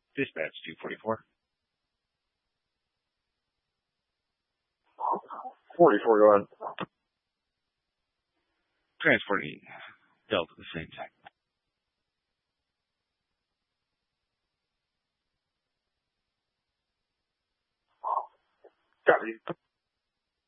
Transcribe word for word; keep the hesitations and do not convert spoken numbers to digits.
Dispatch two forty-four. forty-four, go ahead. Transporting Delta the same time. Copy.